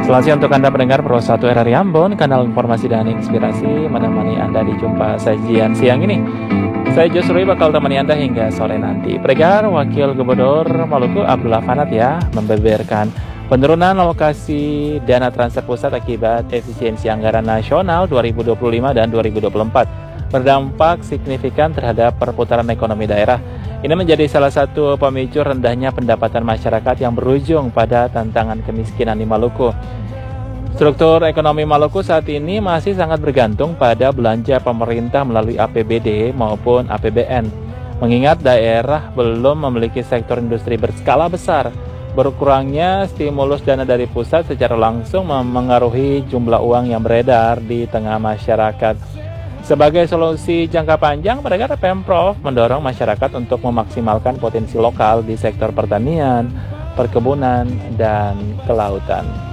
Selamat siang untuk Anda pendengar Pro 1 RRI Ambon, kanal informasi dan inspirasi menemani Anda di jumpa sajian siang ini. Saya Josrui bakal temani Anda hingga sore nanti. Pendengar, Wakil Gubernur Maluku Abdullah Fanat membeberkan penurunan alokasi dana transfer pusat akibat efisiensi anggaran nasional 2025 dan 2024 berdampak signifikan terhadap perputaran ekonomi daerah. Ini menjadi salah satu pemicu rendahnya pendapatan masyarakat yang berujung pada tantangan kemiskinan di Maluku. Struktur ekonomi Maluku saat ini masih sangat bergantung pada belanja pemerintah melalui APBD maupun APBN. Mengingat daerah belum memiliki sektor industri berskala besar, berkurangnya stimulus dana dari pusat secara langsung memengaruhi jumlah uang yang beredar di tengah masyarakat. Sebagai solusi jangka panjang, Pemprov mendorong masyarakat untuk memaksimalkan potensi lokal di sektor pertanian, perkebunan, dan kelautan.